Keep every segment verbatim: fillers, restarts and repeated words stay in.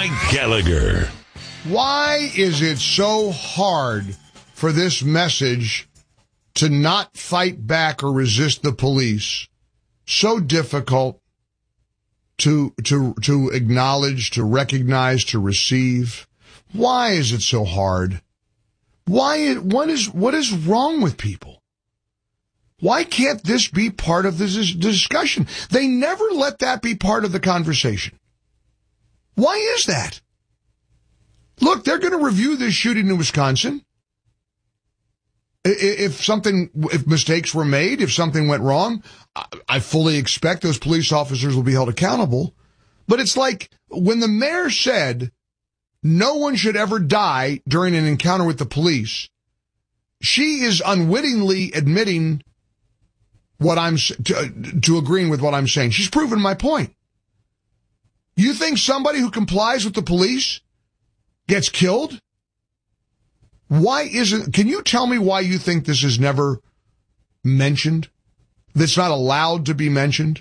Mike Gallagher. Why is it so hard for this message to not fight back or resist the police? So difficult to to to acknowledge, to recognize, to receive. Why is it so hard? Why what is what is wrong with people? Why can't this be part of this discussion? They never let that be part of the conversation. Why is that? Look, they're going to review this shooting in Wisconsin. If something, if mistakes were made, if something went wrong, I fully expect those police officers will be held accountable. But it's like when the mayor said no one should ever die during an encounter with the police, she is unwittingly admitting what I'm, to, to agreeing with what I'm saying. She's proven my point. You think somebody who complies with the police gets killed? Why isn't, can you tell me why you think this is never mentioned? That's not allowed to be mentioned?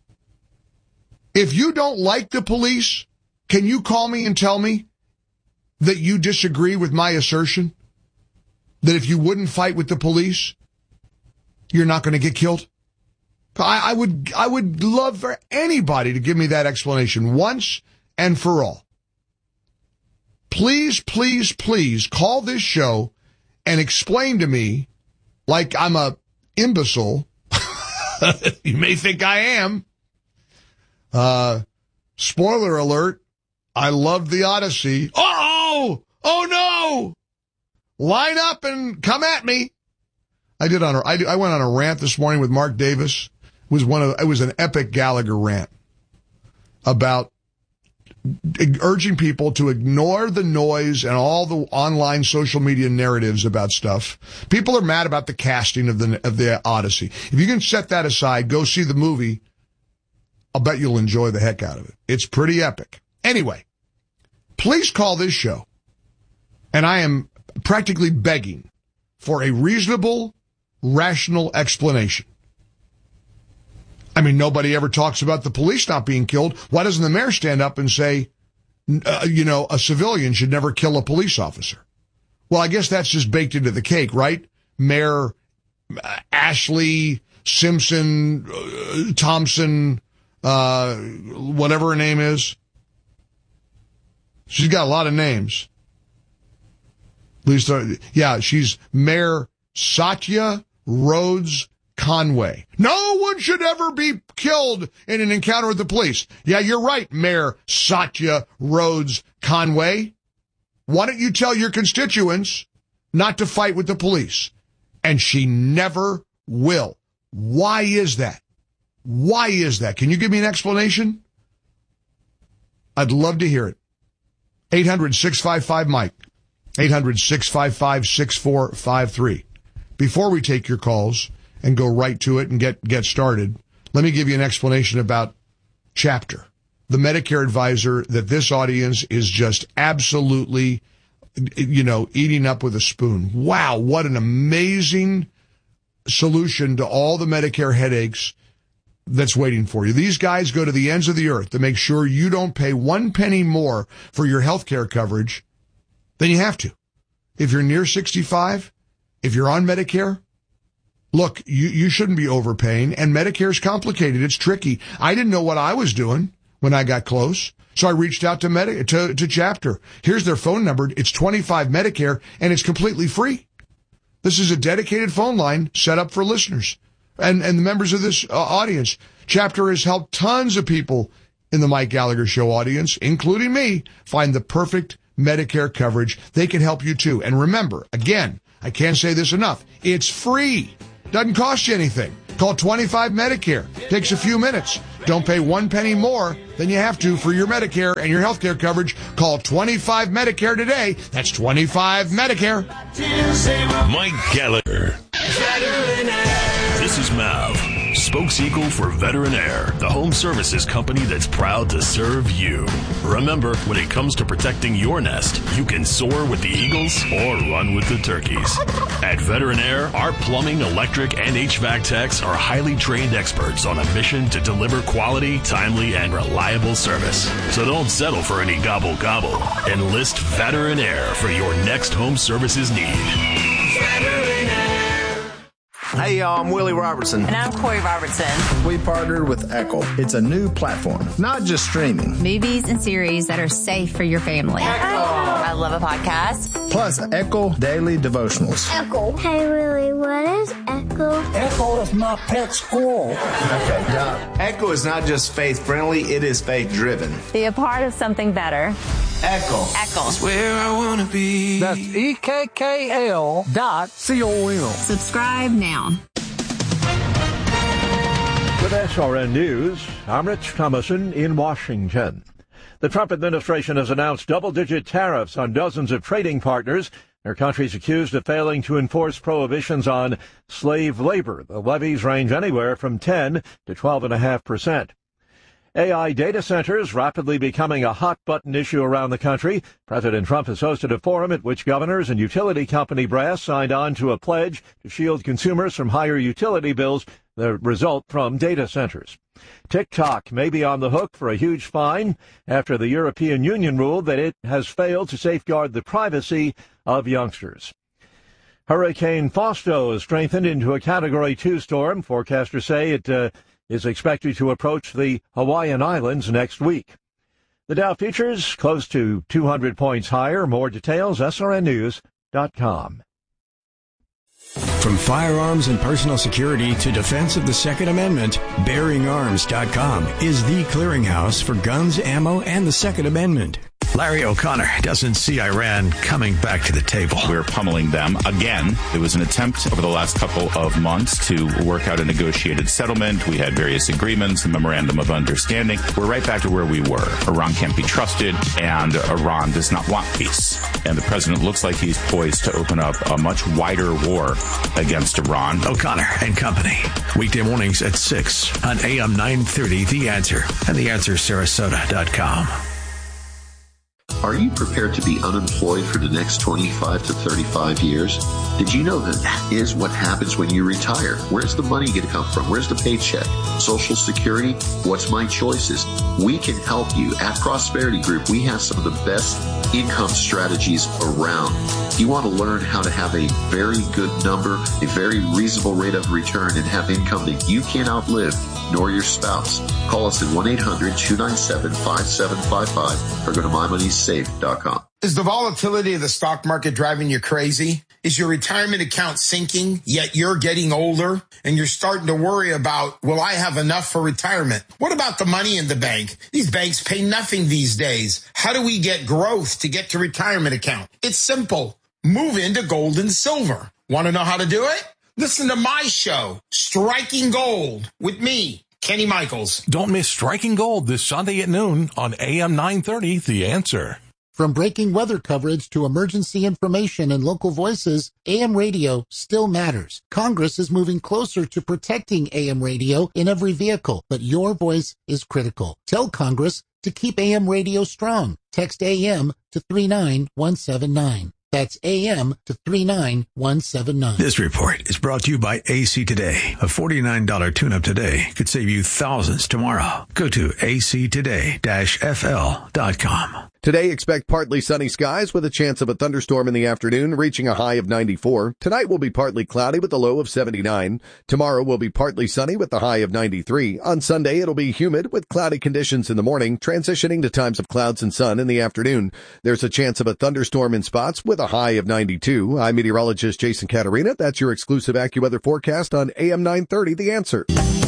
If you don't like the police, can you call me and tell me that you disagree with my assertion? That if you wouldn't fight with the police, you're not going to get killed? I, I would, I would love for anybody to give me that explanation once and for all. Please, please, please call this show and explain to me, like I'm a imbecile. You may think I am. Uh, spoiler alert. I love the Odyssey. Oh, oh no! Line up and come at me. I did on a, I, I went on a rant this morning with Mark Davis. It was one of, it was an epic Gallagher rant about urging people to ignore the noise and all the online social media narratives about stuff. People are mad about the casting of the of the Odyssey. If you can set that aside, go see the movie. I'll bet you'll enjoy the heck out of it. It's pretty epic. Anyway, please call this show. And I am practically begging for a reasonable, rational explanation. I mean, nobody ever talks about the police not being killed. Why doesn't the mayor stand up and say, uh, you know, a civilian should never kill a police officer? Well, I guess that's just baked into the cake, right? Mayor uh, Ashley Simpson, uh, Thompson, uh, whatever her name is. She's got a lot of names. At least, uh, yeah, she's Mayor Satya Rhodes Conway. No one should ever be killed in an encounter with the police. Yeah, you're right, Mayor Satya Rhodes Conway. Why don't you tell your constituents not to fight with the police? And she never will. Why is that? Why is that? Can you give me an explanation? I'd love to hear it. eight hundred, six five five, Mike. eight hundred, six five five, six four five three. Before we take your calls and go right to it and get, get started, let me give you an explanation about Chapter, the Medicare advisor that this audience is just absolutely, you know, eating up with a spoon. Wow, what an amazing solution to all the Medicare headaches that's waiting for you. These guys go to the ends of the earth to make sure you don't pay one penny more for your health care coverage than you have to. If you're near sixty-five, if you're on Medicare, look, you, you shouldn't be overpaying, and Medicare is complicated. It's tricky. I didn't know what I was doing when I got close, so I reached out to Medi- to, to Chapter. Here's their phone number. It's twenty-five Medicare, and it's completely free. This is a dedicated phone line set up for listeners and, and the members of this uh, audience. Chapter has helped tons of people in the Mike Gallagher Show audience, including me, find the perfect Medicare coverage. They can help you, too. And remember, again, I can't say this enough, it's free. Doesn't cost you anything. Call twenty-five Medicare. Takes a few minutes. Don't pay one penny more than you have to for your Medicare and your health care coverage. Call twenty-five Medicare today. That's twenty-five Medicare. Mike Gallagher. This is Mav. spokespeople for Veteran Air, the home services company that's proud to serve you. Remember, when it comes to protecting your nest, you can soar with the eagles or run with the turkeys. At Veteran Air, our plumbing, electric, and H V A C techs are highly trained experts on a mission to deliver quality, timely, and reliable service. So don't settle for any gobble gobble. Enlist Veteran Air for your next home services need. Veteran Air. Hey, y'all, I'm Willie Robertson. And I'm Corey Robertson. We partnered with Echo. It's a new platform, not just streaming. Movies and series that are safe for your family. Echo. I love a podcast. Plus, Echo Daily Devotionals. Echo. Hey, Willie, what is Echo? Echo is my pet squirrel. Okay, yeah. Echo is not just faith-friendly, it is faith-driven. Be a part of something better. Echo. Echo. It's where I want to be. That's E K K L dot C O M. Subscribe now. With S R N News, I'm Rich Thomason in Washington. The Trump administration has announced double-digit tariffs on dozens of trading partners. Their countries accused of failing to enforce prohibitions on slave labor. The levies range anywhere from ten to twelve point five percent. A I data centers rapidly becoming a hot-button issue around the country. President Trump has hosted a forum at which governors and utility company brass signed on to a pledge to shield consumers from higher utility bills that result from data centers. TikTok may be on the hook for a huge fine after the European Union ruled that it has failed to safeguard the privacy of youngsters. Hurricane Fausto has strengthened into a Category two storm. Forecasters say it uh, is expected to approach the Hawaiian Islands next week. The Dow futures close to two hundred points higher. More details, S R N news dot com. From firearms and personal security to defense of the Second Amendment, Bearing Arms dot com is the clearinghouse for guns, ammo, and the Second Amendment. Larry O'Connor doesn't see Iran coming back to the table. We're pummeling them again. It was an attempt over the last couple of months to work out a negotiated settlement. We had various agreements, a memorandum of understanding. We're right back to where we were. Iran can't be trusted, and Iran does not want peace. And the president looks like he's poised to open up a much wider war against Iran. O'Connor and Company. Weekday mornings at six on A M nine thirty, The Answer, and the answer sarasota dot com. Are you prepared to be unemployed for the next twenty-five to thirty-five years? Did you know that that is what happens when you retire? Where's the money going to come from? Where's the paycheck? Social Security? What's my choices? We can help you. At Prosperity Group, we have some of the best income strategies around. If you want to learn how to have a very good number, a very reasonable rate of return, and have income that you can't outlive, nor your spouse, call us at one eight hundred two nine seven five seven five five or go to my money safe dot com. Is the volatility of the stock market driving you crazy? Is your retirement account sinking, yet you're getting older and you're starting to worry about, will I have enough for retirement? What about the money in the bank? These banks pay nothing these days. How do we get growth to get to retirement account? It's simple. Move into gold and silver. Want to know how to do it? Listen to my show, Striking Gold, with me, Kenny Michaels. Don't miss Striking Gold this Sunday at noon on A M nine thirty, The Answer. From breaking weather coverage to emergency information and local voices, A M radio still matters. Congress is moving closer to protecting A M radio in every vehicle, but your voice is critical. Tell Congress to keep A M radio strong. Text A M to three nine one seven nine. That's A M to three nine one seven nine. This report is brought to you by A C Today. A forty-nine dollars tune-up today could save you thousands tomorrow. Go to A C today dash F L dot com. Today, expect partly sunny skies with a chance of a thunderstorm in the afternoon, reaching a high of ninety-four. Tonight will be partly cloudy with a low of seventy-nine. Tomorrow will be partly sunny with a high of ninety-three. On Sunday, it'll be humid with cloudy conditions in the morning, transitioning to times of clouds and sun in the afternoon. There's a chance of a thunderstorm in spots with a high of ninety-two. I'm meteorologist Jason Caterina. That's your exclusive AccuWeather forecast on A M nine thirty, The Answer.